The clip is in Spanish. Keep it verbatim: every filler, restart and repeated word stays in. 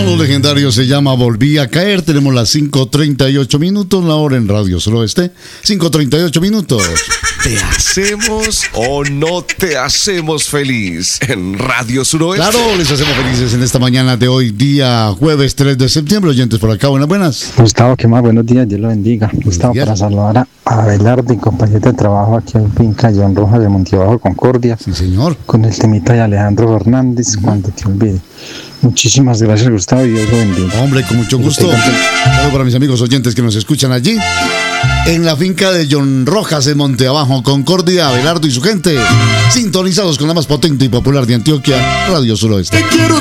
los legendarios se llama Volví a caer. Tenemos las cinco treinta y ocho minutos, la hora en Radio Suroeste. cinco treinta y ocho minutos. ¿Te hacemos o no te hacemos feliz en Radio Suroeste? Claro, les hacemos felices en esta mañana de hoy, día jueves tres de septiembre. Oyentes por acá, buenas, buenas. Gustavo, ¿qué más? Buenos días, Dios lo bendiga. Gustavo, para saludar a Abelardo y compañero de trabajo aquí en Finca John Rojas de Montebajo, Concordia. Sí, señor. Con el temita de Alejandro Fernández, uh-huh. Cuando te olvide. Muchísimas gracias, Gustavo, y Dios lo bendiga. Hombre, con mucho gusto. Saludos para mis amigos oyentes que nos escuchan allí en la finca de John Rojas en Monteabajo, Concordia, Abelardo y su gente, sintonizados con la más potente y popular de Antioquia, Radio Suroeste.